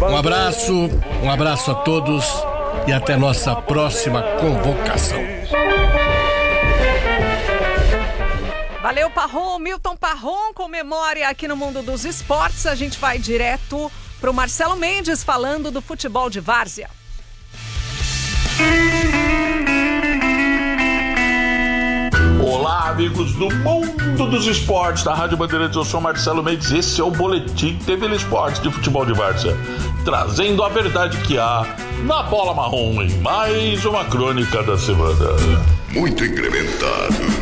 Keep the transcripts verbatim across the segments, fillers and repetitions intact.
Um abraço, um abraço a todos e até nossa próxima convocação. Valeu, Parron, Milton Parron com memória aqui no Mundo dos Esportes. A gente vai direto pro Marcelo Mendes falando do futebol de várzea. Olá, amigos do Mundo dos Esportes da Rádio Bandeirantes. Eu sou Marcelo Mendes. Esse é o Boletim T V Esportes de Futebol de Várzea, trazendo a verdade que há na bola marrom em mais uma crônica da semana. Muito incrementado.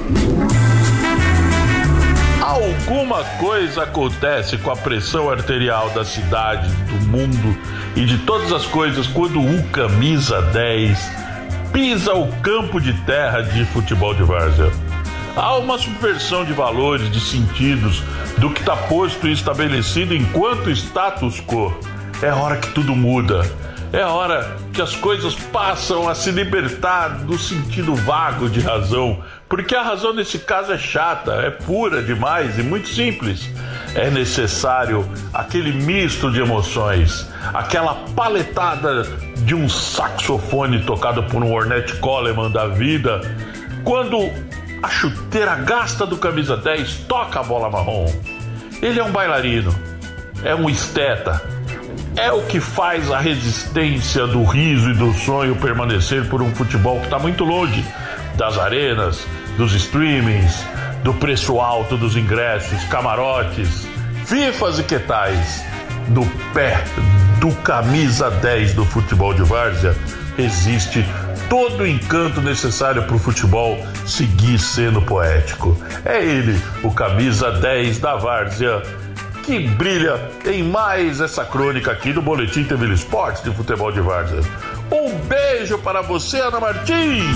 Alguma coisa acontece com a pressão arterial da cidade, do mundo e de todas as coisas quando o camisa dez pisa o campo de terra de futebol de várzea. Há uma subversão de valores, de sentidos, do que está posto e estabelecido enquanto status quo. É hora que tudo muda. É hora que as coisas passam a se libertar do sentido vago de razão, porque a razão nesse caso é chata, é pura demais e muito simples. É necessário aquele misto de emoções, aquela paletada de um saxofone tocado por um Ornette Coleman da vida, quando a chuteira gasta do camisa dez toca a bola marrom. Ele é um bailarino, é um esteta, é o que faz a resistência do riso e do sonho permanecer por um futebol que está muito longe das arenas, dos streamings, do preço alto dos ingressos, camarotes, fifas e quetais. No pé do camisa dez do futebol de várzea existe todo o encanto necessário para o futebol seguir sendo poético. É ele, o camisa dez da várzea, que brilha em mais essa crônica aqui do Boletim T V Esportes de Futebol de Várzea. Um beijo para você, Ana Martins!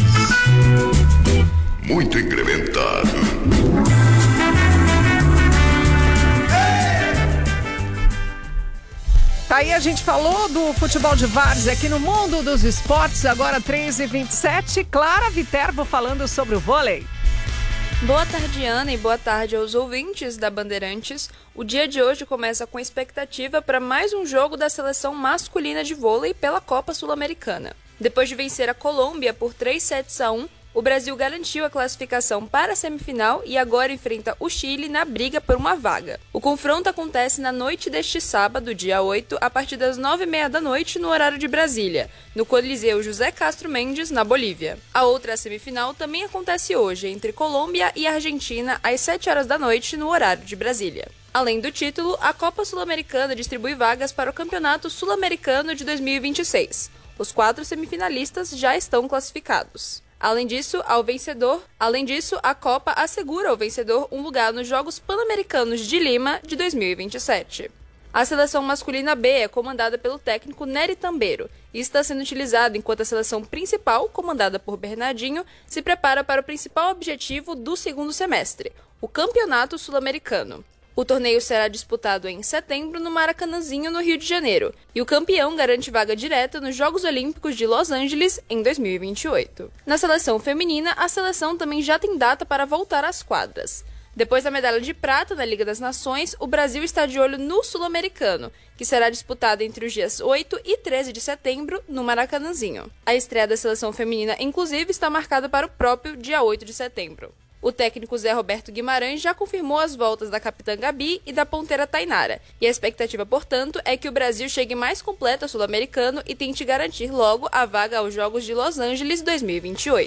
Muito incrementado. Tá aí, a gente falou do futebol de várzea aqui no Mundo dos Esportes, agora três e vinte e sete. Clara Viterbo falando sobre o vôlei. Boa tarde, Ana, e boa tarde aos ouvintes da Bandeirantes. O dia de hoje começa com expectativa para mais um jogo da seleção masculina de vôlei pela Copa Sul-Americana. Depois de vencer a Colômbia por três sets a um, o Brasil garantiu a classificação para a semifinal e agora enfrenta o Chile na briga por uma vaga. O confronto acontece na noite deste sábado, dia oito, a partir das nove e meia da noite no horário de Brasília, no Coliseu José Castro Mendes, na Bolívia. A outra semifinal também acontece hoje, entre Colômbia e Argentina, às sete horas da noite no horário de Brasília. Além do título, a Copa Sul-Americana distribui vagas para o Campeonato Sul-Americano de dois mil e vinte e seis. Os quatro semifinalistas já estão classificados. Além disso, ao vencedor, além disso, a Copa assegura ao vencedor um lugar nos Jogos Pan-Americanos de Lima de dois mil e vinte e sete. A seleção masculina B é comandada pelo técnico Nery Tambeiro e está sendo utilizada enquanto a seleção principal, comandada por Bernardinho, se prepara para o principal objetivo do segundo semestre, o Campeonato Sul-Americano. O torneio será disputado em setembro no Maracanãzinho, no Rio de Janeiro, e o campeão garante vaga direta nos Jogos Olímpicos de Los Angeles em dois mil e vinte e oito. Na seleção feminina, a seleção também já tem data para voltar às quadras. Depois da medalha de prata na Liga das Nações, o Brasil está de olho no Sul-Americano, que será disputado entre os dias oito e treze de setembro no Maracanãzinho. A estreia da seleção feminina, inclusive, está marcada para o próprio dia oito de setembro. O técnico Zé Roberto Guimarães já confirmou as voltas da capitã Gabi e da ponteira Tainara, e a expectativa, portanto, é que o Brasil chegue mais completo ao Sul-Americano e tente garantir logo a vaga aos Jogos de Los Angeles dois mil e vinte e oito.